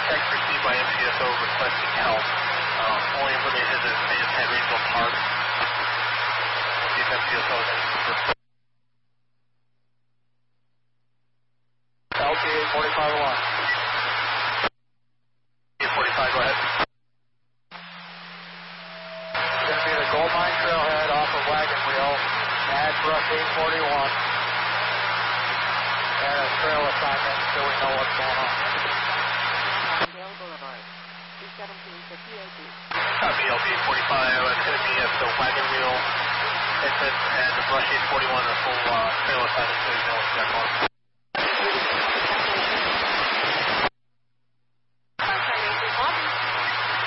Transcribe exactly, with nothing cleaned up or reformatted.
text received by M C S O requesting help. Um, only information is that they just had Regional Park. We'll see if M C S O has any super. L T A forty-five oh one. forty-five, go ahead. It's going to be the Gold Mine Trailhead off of Wagon Wheel, add brush eight forty-one, and a trail assignment so we know what's going on. Dale Boulevard, two seventeen to P A T. Copy, L P forty-five, it's going to be at the Wagon Wheel, and the brush eight forty-one, a full uh, trail assignment so we know what's going on.